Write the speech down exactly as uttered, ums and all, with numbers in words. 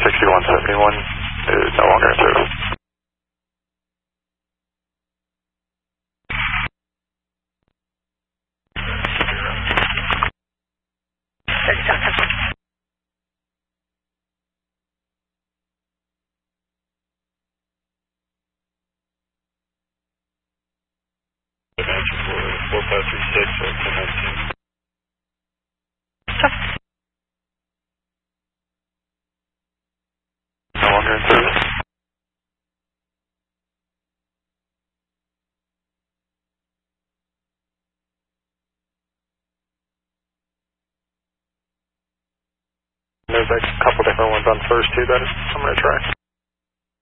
sixty-one seventy-one is no longer in service. four five three six or ten nineteen. No longer in service. There's a couple different ones on first too that I'm going to try.